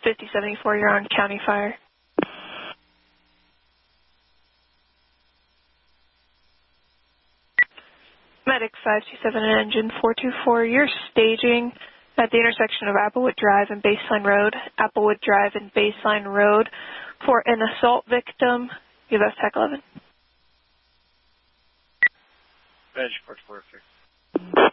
5074, you're on county fire. Medic 527 and engine 424, you're staging at the intersection of Applewood Drive and Baseline Road. Applewood Drive and Baseline Road for an assault victim. Give us TAC 11. Bench, 44.